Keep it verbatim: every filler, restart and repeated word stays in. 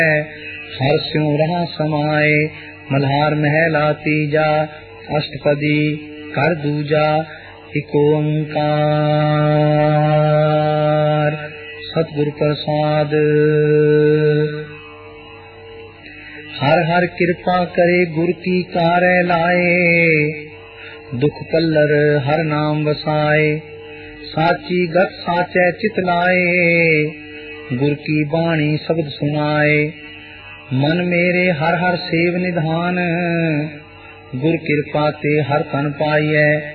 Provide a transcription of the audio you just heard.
हर स्यों रहा समाए मल्हार महला तीजा अष्टपदी कर दूजा इक ओंकार। सतगुरु प्रसाद। हर हर कृपा करे गुर की कारे लाए दुख पल्लर हर नाम वसाए साची गत साचे चित लाए गुर की बाणी शब्द सुनाए मन मेरे हर हर सेव निधान गुर कृपा ते हर तन पाइए।